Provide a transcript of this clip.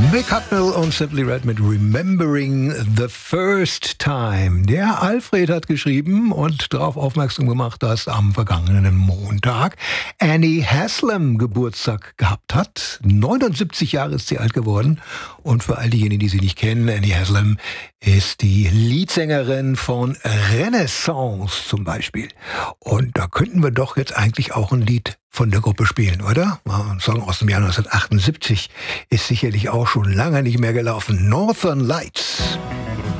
Mick Hucknall und Simply Red mit Remembering the First Time. Der Alfred hat geschrieben und darauf aufmerksam gemacht, dass am vergangenen Montag Annie Haslam Geburtstag gehabt hat. 79 Jahre ist sie alt geworden. Und für all diejenigen, die sie nicht kennen, Annie Haslam ist die Leadsängerin von Renaissance zum Beispiel. Und da könnten wir doch jetzt eigentlich auch ein Lied von der Gruppe spielen, oder? Ein Song aus dem Jahr 1978 ist sicherlich auch schon lange nicht mehr gelaufen. Northern Lights.